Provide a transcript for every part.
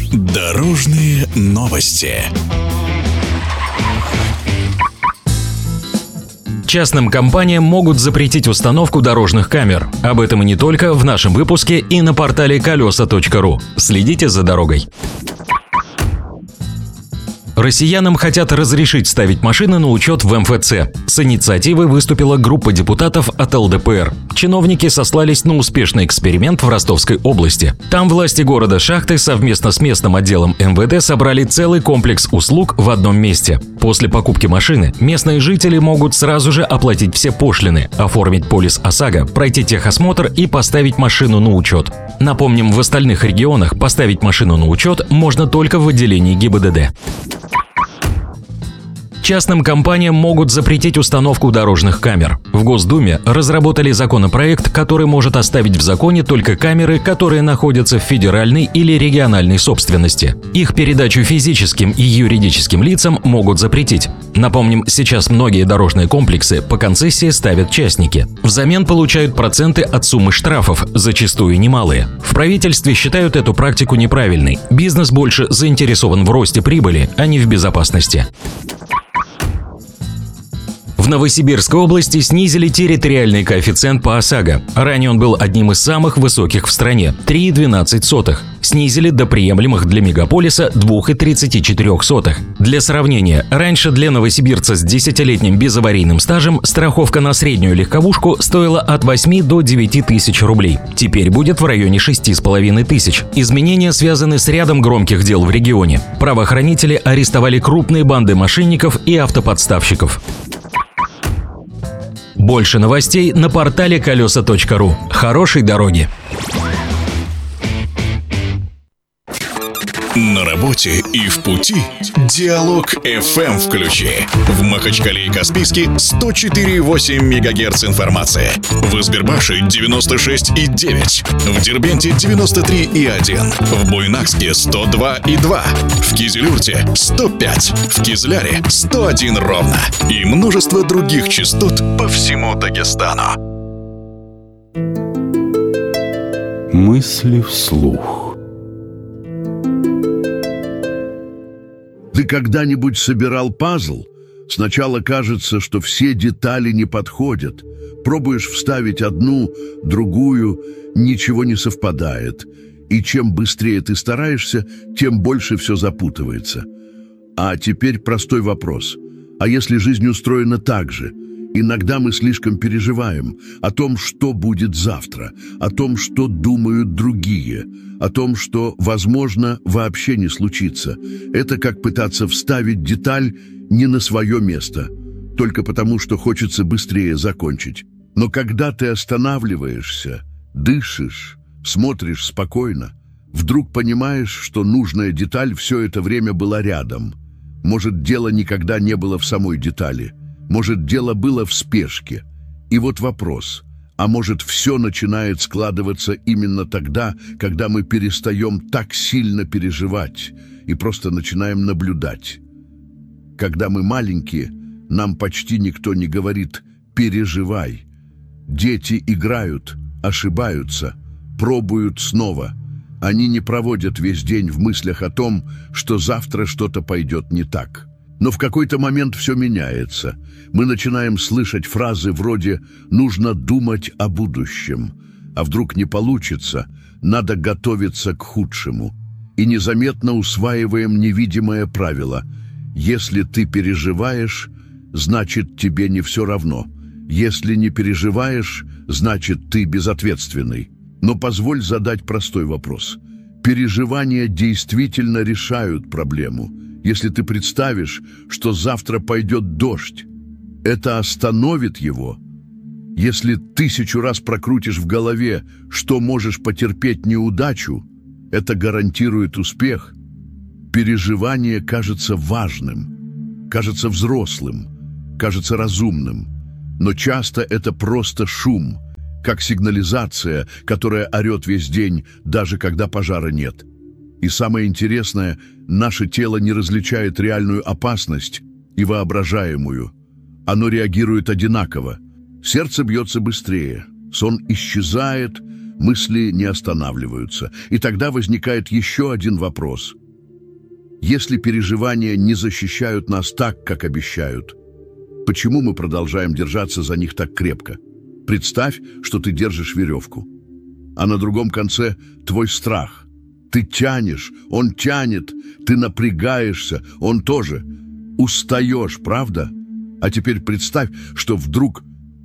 Дорожные новости. Частным компаниям могут запретить установку дорожных камер. Об этом и не только в нашем выпуске и на портале колеса.ру. Следите за дорогой. Россиянам хотят разрешить ставить машины на учет в МФЦ. С инициативой выступила группа депутатов от ЛДПР. Чиновники сослались на успешный эксперимент в Ростовской области. Там власти города Шахты совместно с местным отделом МВД собрали целый комплекс услуг в одном месте. После покупки машины местные жители могут сразу же оплатить все пошлины, оформить полис ОСАГО, пройти техосмотр и поставить машину на учет. Напомним, в остальных регионах поставить машину на учет можно только в отделении ГИБДД. Частным компаниям могут запретить установку дорожных камер. В Госдуме разработали законопроект, который может оставить в законе только камеры, которые находятся в федеральной или региональной собственности. Их передачу физическим и юридическим лицам могут запретить. Напомним, сейчас многие дорожные комплексы по концессии ставят частники. Взамен получают проценты от суммы штрафов, зачастую немалые. В правительстве считают эту практику неправильной. Бизнес больше заинтересован в росте прибыли, а не в безопасности. В Новосибирской области снизили территориальный коэффициент по ОСАГО. Ранее он был одним из самых высоких в стране – 3,12. Снизили до приемлемых для мегаполиса 2,34. Для сравнения, раньше для новосибирца с 10-летним безаварийным стажем страховка на среднюю легковушку стоила от 8 до 9 тысяч рублей. Теперь будет в районе 6,5 тысяч. Изменения связаны с рядом громких дел в регионе. Правоохранители арестовали крупные банды мошенников и автоподставщиков. Больше новостей на портале колеса.ру. Хорошей дороги! На работе и в пути Диалог FM включи. В Махачкале и Каспийске 104,8 МГц информации. В Избербаше 96,9. В Дербенте 93,1. В Буйнакске 102,2. В Кизилюрте 105. В Кизляре 101 ровно. И множество других частот по всему Дагестану. Мысли вслух. Ты когда-нибудь собирал пазл? Сначала кажется, что все детали не подходят. Пробуешь вставить одну, другую, ничего не совпадает. И чем быстрее ты стараешься, тем больше все запутывается. А теперь простой вопрос. А если жизнь устроена так же? Иногда мы слишком переживаем о том, что будет завтра, о том, что думают другие, о том, что, возможно, вообще не случится. Это как пытаться вставить деталь не на свое место, только потому, что хочется быстрее закончить. Но когда ты останавливаешься, дышишь, смотришь спокойно, вдруг понимаешь, что нужная деталь все это время была рядом. Может, дело никогда не было в самой детали. Может, дело было в спешке. И вот вопрос. А может, все начинает складываться именно тогда, когда мы перестаем так сильно переживать и просто начинаем наблюдать? Когда мы маленькие, нам почти никто не говорит «переживай». Дети играют, ошибаются, пробуют снова. Они не проводят весь день в мыслях о том, что завтра что-то пойдет не так. Но в какой-то момент все меняется. Мы начинаем слышать фразы вроде «нужно думать о будущем», а вдруг не получится, надо готовиться к худшему. И незаметно усваиваем невидимое правило: если ты переживаешь, значит, тебе не все равно. Если не переживаешь, значит, ты безответственный. Но позволь задать простой вопрос. Переживания действительно решают проблему? Если ты представишь, что завтра пойдет дождь, это остановит его? Если 1000 раз прокрутишь в голове, что можешь потерпеть неудачу, это гарантирует успех. Переживание кажется важным, кажется взрослым, кажется разумным, но часто это просто шум, как сигнализация, которая орет весь день, даже когда пожара нет. И самое интересное, наше тело не различает реальную опасность и воображаемую. Оно реагирует одинаково. Сердце бьется быстрее, сон исчезает, мысли не останавливаются. И тогда возникает еще один вопрос. Если переживания не защищают нас так, как обещают, почему мы продолжаем держаться за них так крепко? Представь, что ты держишь веревку, а на другом конце твой страх. Ты тянешь, он тянет, ты напрягаешься, он тоже. Устаешь, правда? А теперь представь, что вдруг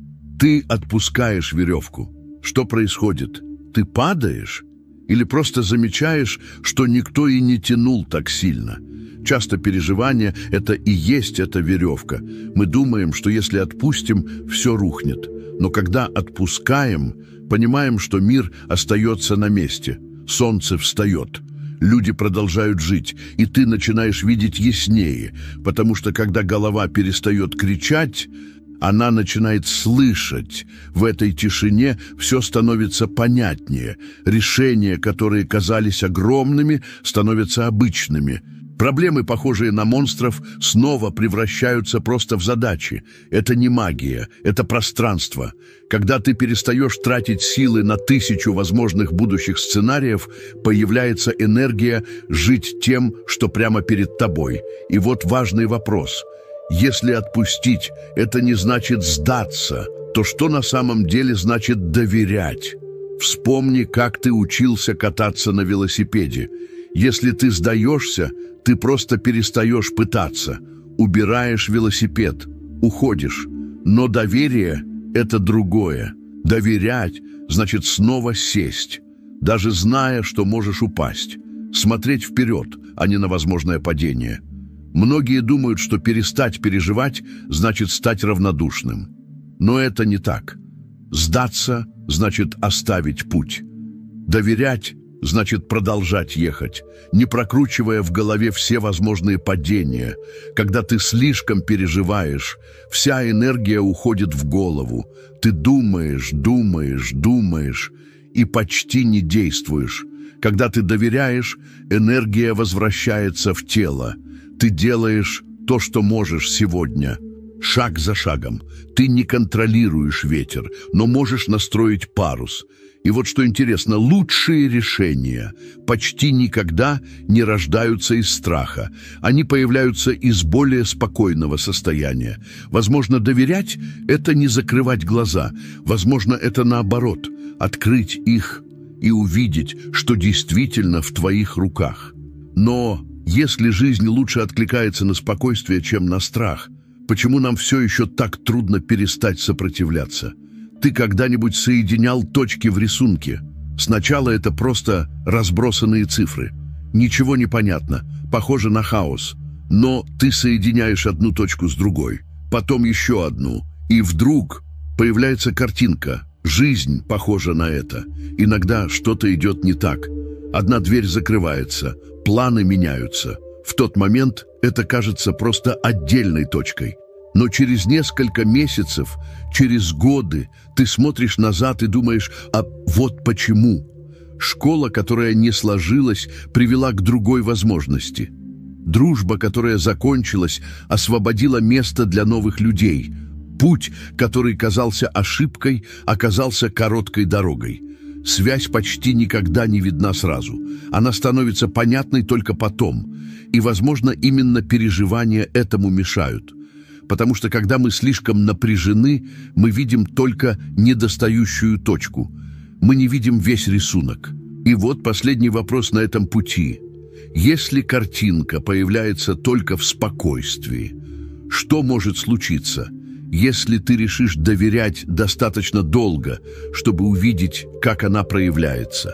ты отпускаешь веревку. Что происходит? Ты падаешь? Или просто замечаешь, что никто и не тянул так сильно? Часто переживание – это и есть эта веревка. Мы думаем, что если отпустим, все рухнет. Но когда отпускаем, понимаем, что мир остается на месте. Солнце встает. Люди продолжают жить, и ты начинаешь видеть яснее, потому что когда голова перестает кричать, она начинает слышать. В этой тишине все становится понятнее. Решения, которые казались огромными, становятся обычными. Проблемы, похожие на монстров, снова превращаются просто в задачи. Это не магия, это пространство. Когда ты перестаешь тратить силы на 1000 возможных будущих сценариев, появляется энергия жить тем, что прямо перед тобой. И вот важный вопрос. Если отпустить, это не значит сдаться, то что на самом деле значит доверять? Вспомни, как ты учился кататься на велосипеде. Если ты сдаешься, ты просто перестаешь пытаться, убираешь велосипед, уходишь. Но доверие – это другое. Доверять – значит снова сесть, даже зная, что можешь упасть. Смотреть вперед, а не на возможное падение. Многие думают, что перестать переживать – значит стать равнодушным. Но это не так. Сдаться – значит оставить путь. Доверять – значит продолжать ехать, не прокручивая в голове все возможные падения. Когда ты слишком переживаешь, вся энергия уходит в голову. Ты думаешь, думаешь, думаешь и почти не действуешь. Когда ты доверяешь, энергия возвращается в тело. Ты делаешь то, что можешь сегодня. Шаг за шагом. Ты не контролируешь ветер, но можешь настроить парус. И вот что интересно, лучшие решения почти никогда не рождаются из страха. Они появляются из более спокойного состояния. Возможно, доверять – это не закрывать глаза. Возможно, это наоборот – открыть их и увидеть, что действительно в твоих руках. Но если жизнь лучше откликается на спокойствие, чем на страх, почему нам все еще так трудно перестать сопротивляться? Ты когда-нибудь соединял точки в рисунке? Сначала это просто разбросанные цифры. Ничего не понятно, похоже на хаос. Но ты соединяешь одну точку с другой, потом еще одну, и вдруг появляется картинка. Жизнь похожа на это. Иногда что-то идет не так. Одна дверь закрывается, планы меняются. В тот момент это кажется просто отдельной точкой. Но через несколько месяцев, через годы ты смотришь назад и думаешь, а вот почему. Школа, которая не сложилась, привела к другой возможности. Дружба, которая закончилась, освободила место для новых людей. Путь, который казался ошибкой, оказался короткой дорогой. Связь почти никогда не видна сразу. Она становится понятной только потом. И, возможно, именно переживания этому мешают. Потому что, когда мы слишком напряжены, мы видим только недостающую точку. Мы не видим весь рисунок. И вот последний вопрос на этом пути. Если картинка появляется только в спокойствии, что может случиться, если ты решишь доверять достаточно долго, чтобы увидеть, как она проявляется?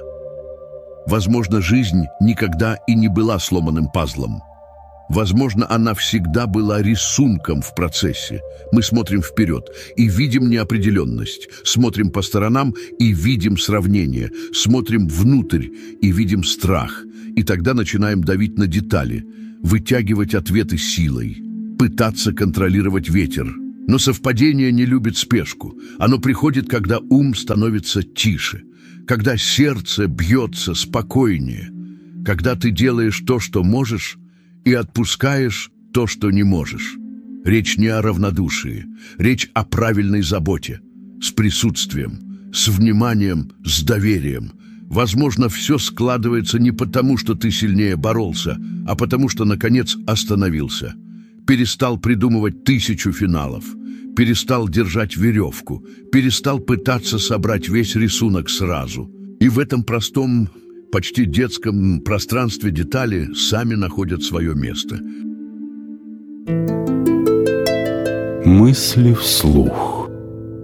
Возможно, жизнь никогда и не была сломанным пазлом. Возможно, она всегда была рисунком в процессе. Мы смотрим вперед и видим неопределенность, смотрим по сторонам и видим сравнение, смотрим внутрь и видим страх. И тогда начинаем давить на детали, вытягивать ответы силой, пытаться контролировать ветер. Но совпадение не любит спешку. Оно приходит, когда ум становится тише, когда сердце бьется спокойнее, когда ты делаешь то, что можешь, и отпускаешь то, что не можешь. Речь не о равнодушии, речь о правильной заботе, с присутствием, с вниманием, с доверием. Возможно, все складывается не потому, что ты сильнее боролся, а потому, что, наконец, остановился. Перестал придумывать 1000 финалов. Перестал держать веревку. Перестал пытаться собрать весь рисунок сразу. И в этом простом, почти детском пространстве детали сами находят свое место. Мысли вслух.